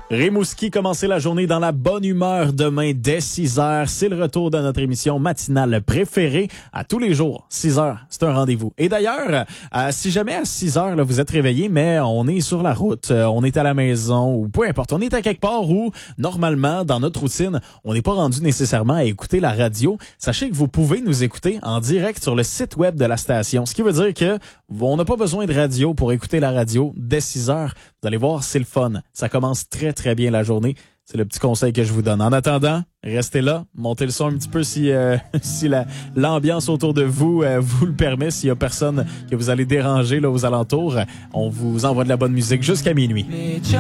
Rimouski, commencer la journée dans la bonne humeur demain dès 6 heures. C'est le retour de notre émission matinale préférée à tous les jours. 6 heures, c'est un rendez-vous. Et d'ailleurs, si jamais à 6 heures, là, vous êtes réveillé, mais on est sur la route, on est à la maison ou peu importe, on est à quelque part où, normalement, dans notre routine, on n'est pas rendu nécessairement à écouter la radio. Sachez que vous pouvez nous écouter en direct sur le site web de la station. Ce qui veut dire que on n'a pas besoin de radio pour écouter la radio dès 6 heures. Vous allez voir, c'est le fun. Ça commence très, très bien la journée. C'est le petit conseil que je vous donne. En attendant, restez là, montez le son un petit peu si l'ambiance autour de vous vous le permet. S'il y a personne que vous allez déranger là aux alentours, on vous envoie de la bonne musique jusqu'à minuit.